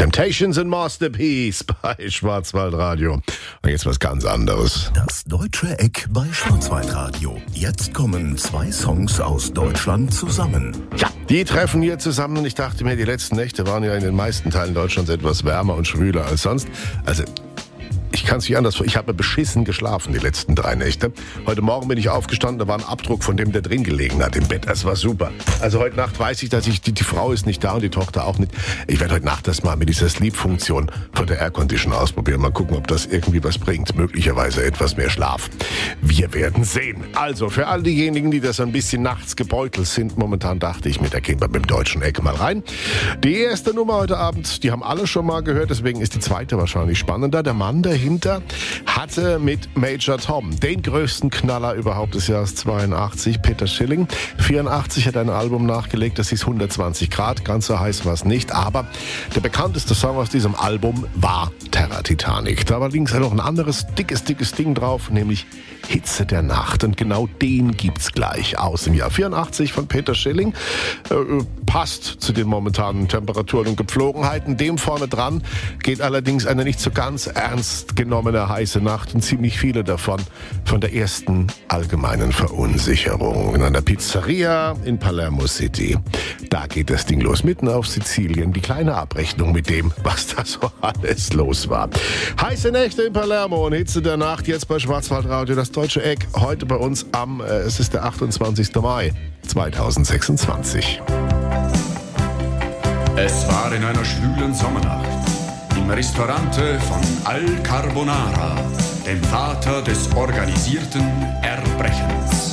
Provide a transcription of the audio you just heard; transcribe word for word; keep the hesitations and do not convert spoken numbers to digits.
Temptations and Masterpiece bei Schwarzwaldradio. Und jetzt was ganz anderes. Das deutsche Eck bei Schwarzwaldradio. Jetzt kommen zwei Songs aus Deutschland zusammen. Ja, die treffen hier zusammen und ich dachte mir, die letzten Nächte waren ja in den meisten Teilen Deutschlands etwas wärmer und schwüler als sonst. Also ich kann es nicht anders vor. Ich habe beschissen geschlafen die letzten drei Nächte. Heute Morgen bin ich aufgestanden, da war ein Abdruck von dem, der drin gelegen hat im Bett. Das war super. Also heute Nacht weiß ich, dass ich, die, die Frau ist nicht da und die Tochter auch nicht. Ich werde heute Nacht das mal mit dieser Sleep-Funktion von der Aircondition ausprobieren. Mal gucken, ob das irgendwie was bringt. Möglicherweise etwas mehr Schlaf. Wir werden sehen. Also für all diejenigen, die das ein bisschen nachts gebeutelt sind, momentan dachte ich mir, da gehen wir mit dem deutschen Eck mal rein. Die erste Nummer heute Abend, die haben alle schon mal gehört, deswegen ist die zweite wahrscheinlich spannender. Der Mann dahinter hatte mit Major Tom den größten Knaller überhaupt des Jahres zweiundachtzig, Peter Schilling. vierundachtzig hat ein Album nachgelegt, das hieß hundertzwanzig Grad, ganz so heiß war es nicht, aber der bekannteste Song aus diesem Album war Terra Titanic. Da war links noch ein anderes dickes, dickes Ding drauf, nämlich Hitze der Nacht. Und genau den gibt's gleich aus dem Jahr vierundachtzig von Peter Schilling. Äh, passt zu den momentanen Temperaturen und Gepflogenheiten. Dem vorne dran geht allerdings eine nicht so ganz ernst genommene heiße Nacht und ziemlich viele davon von der ersten allgemeinen Verunsicherung in einer Pizzeria in Palermo City. Da geht das Ding los, mitten auf Sizilien. Die kleine Abrechnung mit dem, was da so alles los war. Heiße Nächte in Palermo und Hitze der Nacht jetzt bei Schwarzwaldradio. Das deutsche Eck heute bei uns am, äh, es ist der achtundzwanzigster Mai zweitausendsechsundzwanzig. Es war in einer schwülen Sommernacht im Restaurante von Al Carbonara, dem Vater des organisierten Erbrechens.